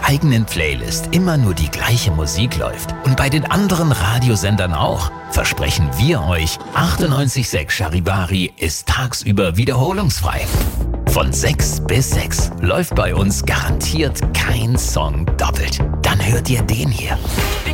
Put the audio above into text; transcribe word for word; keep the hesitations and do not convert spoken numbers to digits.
eigenen Playlist immer nur die gleiche Musik läuft und bei den anderen Radiosendern auch, versprechen wir euch, achtundneunzig Komma sechs Charivari ist tagsüber wiederholungsfrei. Von sechs bis sechs läuft bei uns garantiert kein Song doppelt. Dann hört ihr den hier.